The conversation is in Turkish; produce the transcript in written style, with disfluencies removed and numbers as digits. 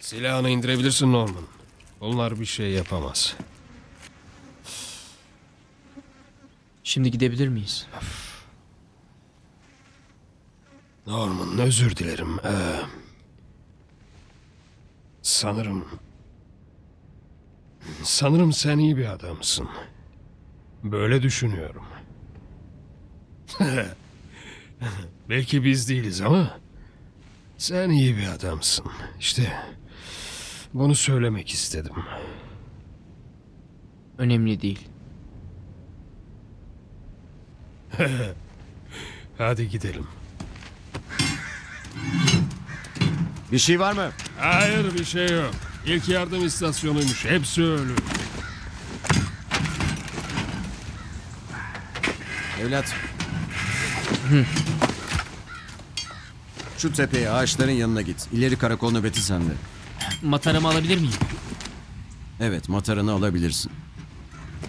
Silahını indirebilirsin Norman. Onlar bir şey yapamaz. Şimdi gidebilir miyiz? Norman, özür dilerim. Sanırım sen iyi bir adamsın. Böyle düşünüyorum. Belki biz değiliz ama sen iyi bir adamsın. İşte bunu söylemek istedim. Önemli değil. Hadi gidelim. Bir şey var mı? Hayır, bir şey yok. İlk yardım istasyonuymuş. Hepsi ölü. Evlat. Şu tepeye, ağaçların yanına git. İleri karakol nöbeti sende. Mataramı alabilir miyim? Evet, mataranı alabilirsin.